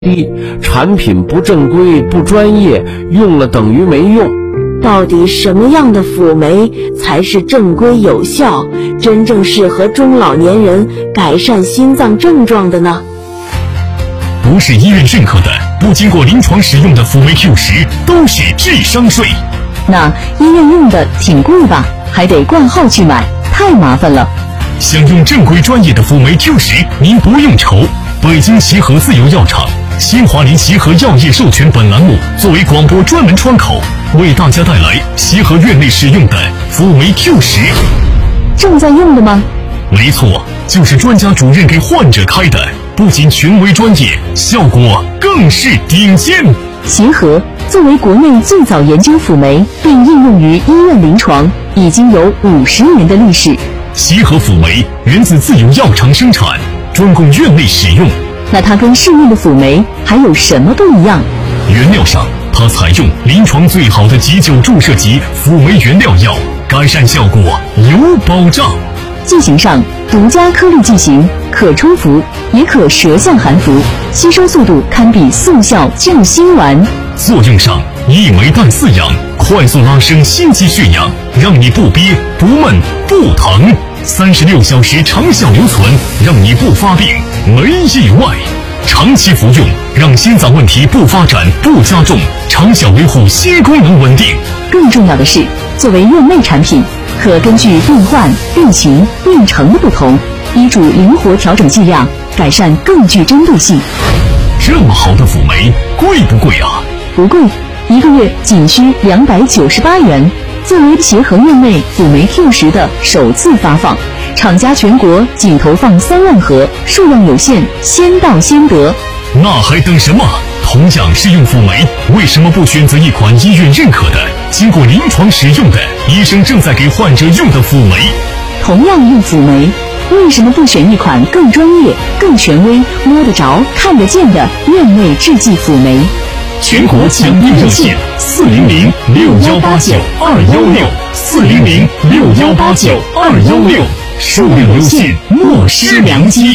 低，产品不正规不专业，用了等于没用。 到底什么样的辅酶才是正规有效，真正适合中老年人改善心脏症状的呢？ 不是医院认可的，不经过临床使用的辅酶 Q10都是智商税。 那医院用的挺贵吧，还得挂号去买，太麻烦了。 想用正规专业的辅酶 Q10，您不用愁。北京协和自由药厂、新华林协和药业授权本栏目作为广播专门窗口，为大家带来协和院内使用的辅酶 Q10。 正在用的吗？ 没错，就是专家主任给患者开的，不仅权威专业，效果更是顶尖。 协和作为国内最早研究辅酶并应用于医院临床，已经有50年的历史。 协和辅酶源自自有药厂生产，专供院内使用。 那它跟市面的辅酶还有什么不一样？ 原料上，它采用临床最好的急救注射级辅酶原料药，改善效果有保障。 剂型上，独家颗粒剂型，可冲服，也可舌象含服，吸收速度堪比速效救心丸。 作用上，一酶氮饲养，快速拉升心肌血氧，让你不憋不闷不疼，36小时长效留存，让你不发病没意外。长期服用，让心脏问题不发展不加重，长效维护心功能稳定。 更重要的是，作为院内产品，可根据病患、病情、病程的不同，医嘱灵活调整剂量，改善更具针对性。 这么好的辅酶，贵不贵啊？ 不贵，1个月仅需298元。作为协和院内辅酶 Q10的首次发放，厂家全国仅投放3万盒，数量有限，先到先得。 那还等什么？同样是用辅酶，为什么不选择一款医院认可的、经过临床使用的、医生正在给患者用的辅酶？ 同样用辅酶，为什么不选一款更专业、更权威、摸得着、看得见的院内制剂辅酶？ 全国抢订热线400-6189-216，400-6189-216，数量有限，莫失良机。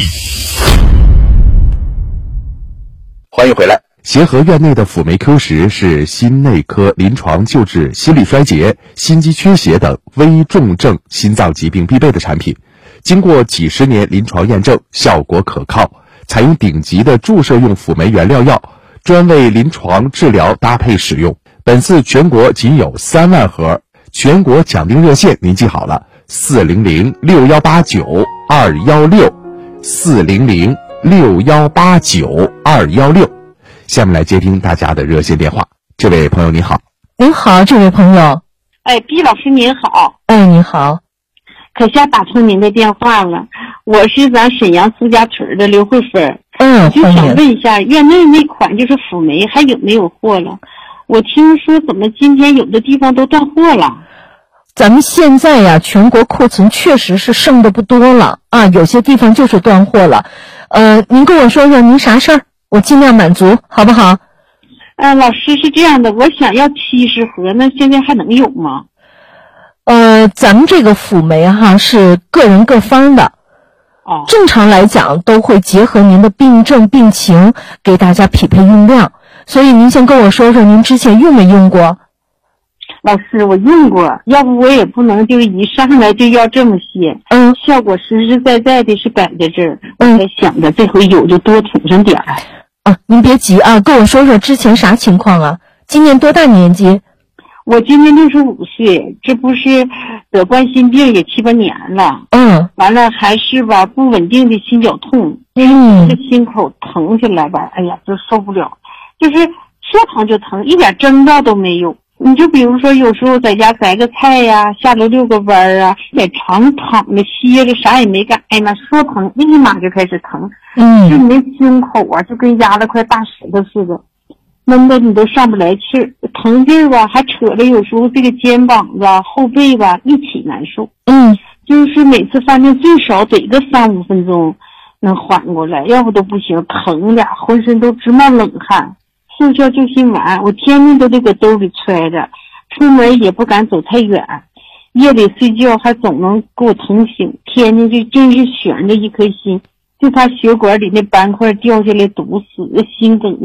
欢迎回来。协和院内的辅酶 Q10是心内科临床救治心力衰竭、心肌缺血等危重症心脏疾病必备的产品，经过几十年临床验证，效果可靠，采用顶级的注射用辅酶原料药，专为临床治疗搭配使用。本次全国仅有3万盒，全国抢订热线您记好了，400-6189-216，400-6189-216。下面来接听大家的热线电话。这位朋友你好。 您好，这位朋友。 毕老师您好。 你好。 可下打通您的电话了，我是咱沈阳苏家屯的刘慧芬。就想问一下，院内那款就是辅酶还有没有货了？我听说怎么今天有的地方都断货了。 咱们现在呀，全国库存确实是剩的不多了啊，有些地方就是断货了。您跟我说说您啥事儿，我尽量满足，好不好？ 老师是这样的，我想要70盒，那现在还能有吗？ 咱们这个辅酶是个人各方的。正常来讲都会结合您的病症病情给大家匹配用量，所以您先跟我说说您之前用没用过？ 老师我用过，要不我也不能就一上来就要这么些。效果实实在在的是摆在这儿。我在想着这回有就多捅上点儿。 您别急啊，跟我说说之前啥情况啊？今年多大年纪？ 我今年65岁，这不是得冠心病也7、8年了。完了还是吧不稳定的心绞痛，这心口疼下来吧，哎呀就受不了，就是说疼就疼，一点征兆都没有。你就比如说有时候在家摘个菜呀，下楼遛个弯啊，在床躺着歇着啥也没干，哎妈说疼立马就开始疼。就你那胸口啊就跟压了块大石头似的，闷的你都上不来气儿，疼劲儿吧还扯着有时候这个肩膀子后背吧一起难受。就是每次犯病最少得个3、5分钟能缓过来，要不都不行，疼的浑身都直冒冷汗。速效救心丸我天天都得搁兜里揣着，出门也不敢走太远，夜里睡觉还总能给我疼醒，天天就真是悬着一颗心。 就他血管里那斑块掉下来堵死，心梗